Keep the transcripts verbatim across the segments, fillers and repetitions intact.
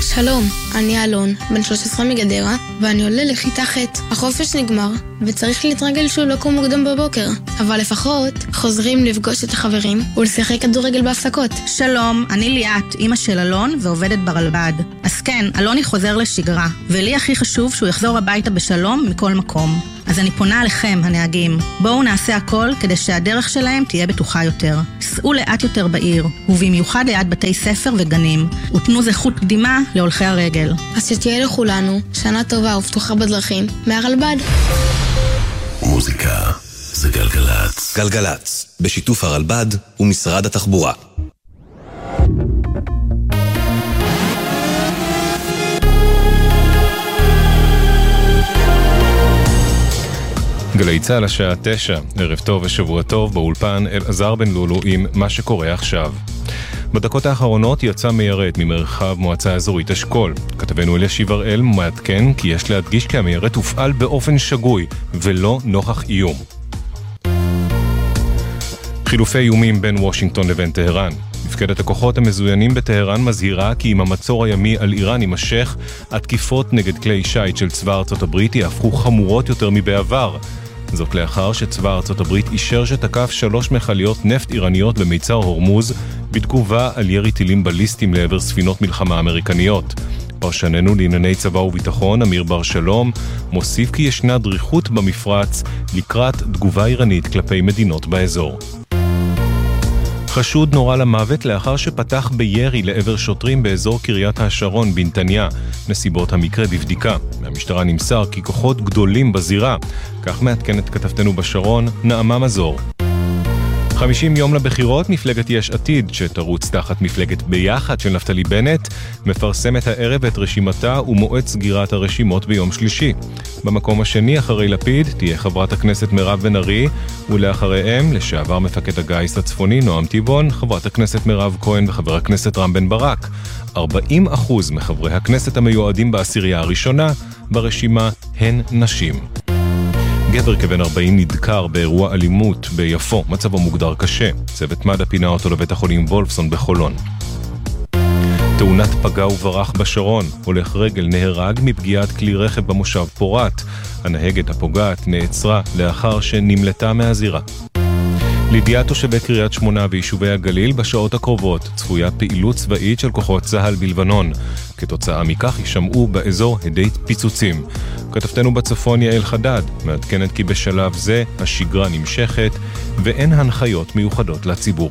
שלום, אני אלון, בן שלוש עשרה מגדרה, ואני עולה לכיתה ח'. החופש נגמר, וצריך להתרגל שהוא לא קום מוקדם בבוקר. אבל לפחות חוזרים לפגוש את החברים ולשחק כדורגל בהפסקות. שלום, אני ליאת, אמא של אלון ועובדת ברלב"ד. אז כן, אלוני חוזר לשגרה, ולי הכי חשוב שהוא יחזור הביתה בשלום מכל מקום. אז אני פונה עליכם, הנהגים. בואו נעשה הכל כדי שהדרך שלהם תהיה בטוחה יותר. סעו לאט יותר בעיר, ובמיוחד ליד בתי ספר וגנים, ותנו זכות קדימה להולכי הרגל. אז שתהיה לכולנו שנה טובה ופתוחה בדרכים מהרלב"ד. מוזיקה זה גלגלץ. גלגלץ, בשיתוף הרלב"ד ומשרד התחבורה. גלי צהל השעה תשע, ערב טוב ושבוע טוב, באולפן אלעזר בן לולו עם מה שקורה עכשיו. בדקות האחרונות יצא מיירט ממרחב מועצה אזורית אשכול. כתבנו אלישיב הראל מעדכן כי יש להדגיש כי המיירט הופעל באופן שגוי ולא נוכח איום. חילופי איומים בין וושינגטון לבין טהרן. מפקדת הכוחות המזוינים בטהרן מזהירה כי אם המצור הימי על איראן יימשך, התקיפות נגד כלי שיט של צבא ארצות הברית יהפכו חמורות יותר מבעבר. זאת לאחר שצבא ארצות הברית אישר שתקף שלוש מכליות נפט איראניות במיצר הורמוז בתגובה על ירי טילים בליסטיים לעבר ספינות מלחמה אמריקניות. פרשננו לענייני צבא וביטחון אמיר בר שלום מוסיף כי ישנה דריכות במפרץ לקראת תגובה איראנית כלפי מדינות באזור. חשוד נורה למוות לאחר שפתח בירי לעבר שוטרים באזור קריית השרון בנתניה. נסיבות המקרה בבדיקה. מהמשטרה נמסר כי כוחות גדולים בזירה. כך מעדכנת כתבתנו בשרון, נעמה מזור. חמישים יום לבחירות, מפלגת יש עתיד, שתרוץ תחת מפלגת ביחד של נפתלי בנט, מפרסמת הערב את רשימתה ומועד סגירת הרשימות ביום שלישי. במקום השני, אחרי לפיד, תהיה חברת הכנסת מירב בן ארי, ולאחריהם, לשעבר מפקד הגיס הצפוני, נועם טיבון, חברת הכנסת מירב כהן וחבר הכנסת רם בן ברק. ארבעים אחוז מחברי הכנסת המיועדים בעשירייה הראשונה, ברשימה הן נשים. גבר כבן ארבעים נדקר באירוע אלימות ביפו, מצבו מוגדר קשה. צוות מד"א פינה אותו לבית החולים וולפסון בחולון. תאונת פגע וברח בשרון, הולך רגל נהרג מפגיעת כלי רכב במושב פורת. הנהגת הפוגעת נעצרה לאחר שנמלטה מהזירה. לידיעת תושבי קריית שמונה ויישובי הגליל, בשעות הקרובות צפויה פעילות צבאית של כוחות צה"ל בלבנון. כתוצאה מכך יישמעו באזור הדי פיצוצים. כתבתנו בצפון יעל חדד מעדכנת כי בשלב זה השגרה נמשכת ואין הנחיות מיוחדות לציבור.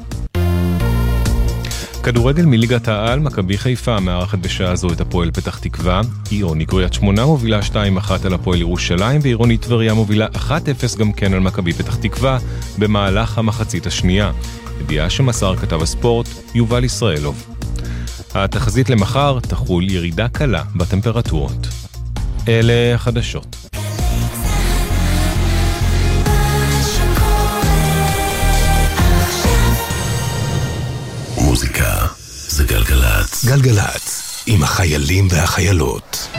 כדורגל מליגת העל, מכבי חיפה מארחת בשעה זו את הפועל פתח תקווה. עירוני קריית שמונה מובילה שתיים אחת על הפועל ירושלים, ועירוני טבריה מובילה אחת אפס גם כן על מכבי פתח תקווה במהלך המחצית השנייה. ידיעה שמסר כתב הספורט יובל ישראלוב. התחזית למחר תחול ירידה קלה בטמפרטורות. אלה החדשות. מוזיקה זה גלגלץ. גלגלץ, עם החיילים והחיילות.